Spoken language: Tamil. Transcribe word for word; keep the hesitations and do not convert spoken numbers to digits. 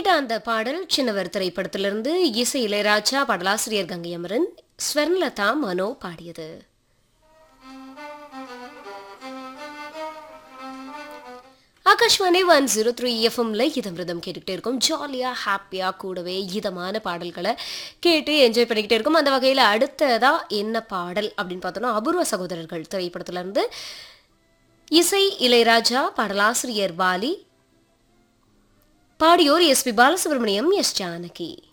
கேட்ட அந்த பாடல் சின்னவர் திரைப்படத்திலிருந்து இசை இளையராஜா, பாடலாசிரியர் கங்கை அமரன், ஸ்வர்ணலதா மனோ பாடியது. ஆகாஷ்வாணி ஒன் ஜீரோ த்ரீ எஃப்எம்ல இதமிருதம் கேட்டுக்கிட்டே இருக்கும். ஜாலியா ஹாப்பியா கூடவே இதமான பாடல்களை கேட்டு என்ஜாய் பண்ணிக்கிட்டே இருக்கும். அந்த வகையில் அடுத்ததா என்ன பாடல் அப்படின்னு பார்த்தோம்னா, அபூர்வ சகோதரர்கள் திரைப்படத்துல இருந்து இசை இளையராஜா, பாடலாசிரியர் Vaali, பாடியோர் S B Balasubramaniam, S Janaki.